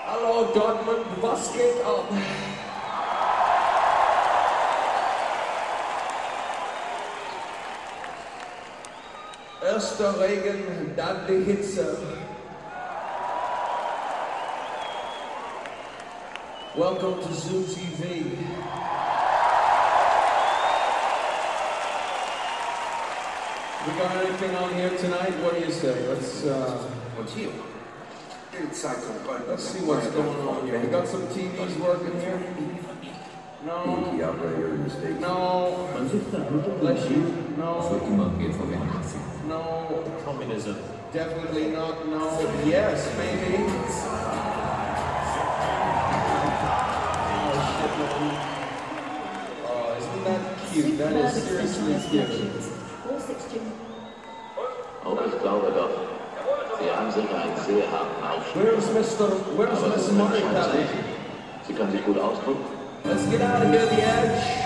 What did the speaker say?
Hallo Dortmund, was geht ab? Erster Regen, dann die Hitze. Welcome to Zoo TV. We got anything on here tonight? What do you say? Let's see what's going on here. We got some TVs working here. No. No. Bless you. No. No. Communism. Definitely not. No. Yes, maybe. Oh, isn't that cute? That is seriously cute. Oh, ich glaube doch. Sie haben sicher einen sehr harten Aufstieg. Where's Miss Monica? Sie kann sich gut ausdrücken. Let's get out of here, the edge.